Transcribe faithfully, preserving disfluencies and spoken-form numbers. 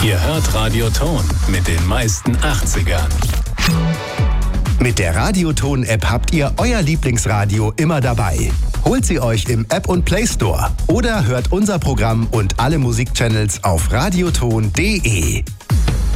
Ihr hört Radioton mit den meisten achtzigern. Mit der Radioton-App habt ihr euer Lieblingsradio immer dabei. Holt sie euch im App- und Play-Store oder hört unser Programm und alle Musikchannels auf radioton punkt de.